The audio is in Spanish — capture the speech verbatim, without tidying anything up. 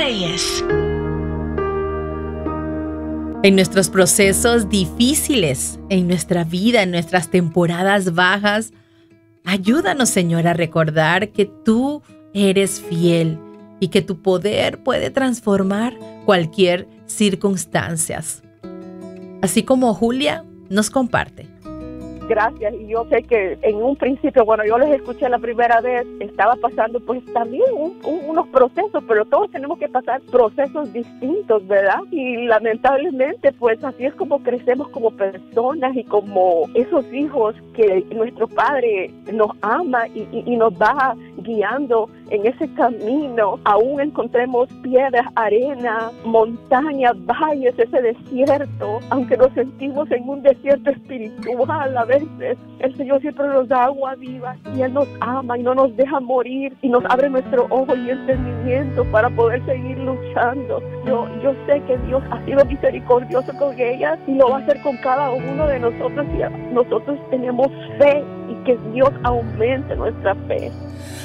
Reyes. En nuestros procesos difíciles, en nuestra vida, en nuestras temporadas bajas, ayúdanos, Señor, a recordar que tú eres fiel y que tu poder puede transformar cualquier circunstancia. Así como Julia nos comparte. Gracias, y yo sé que en un principio, bueno, yo les escuché la primera vez, estaba pasando pues también un, un, unos procesos, pero todos tenemos que pasar procesos distintos, ¿verdad? Y lamentablemente pues así es como crecemos como personas y como esos hijos que nuestro Padre nos ama y, y, y nos va guiando en ese camino. Aún encontremos piedras, arena, montañas, valles, ese desierto, aunque nos sentimos en un desierto espiritual a veces, el Señor siempre nos da agua viva y Él nos ama y no nos deja morir y nos abre nuestro ojo y entendimiento para poder seguir luchando. Yo, yo sé que Dios ha sido misericordioso con ellas y lo va a hacer con cada uno de nosotros, y nosotros tenemos fe y que Dios aumente nuestra fe.